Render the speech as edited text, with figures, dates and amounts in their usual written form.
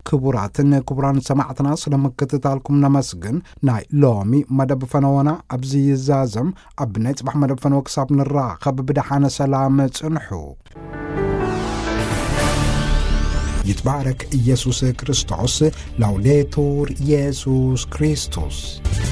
ክቡራን ሰማዕትና ስለመከታተልኩም ነመስግን ናይ ሎሚ መደብ ፈነወና ኣብዚ ይዛዘም ኣብ ናይ ጽባሕ መደብ ፈነወ ክሳብ ንራኸብ ብድሓነ ሰላም ጽንሑ ይትባረክ ኢየሱስ ክርስቶስ ላውዴቱር ኢየሱስ ክርስቶስ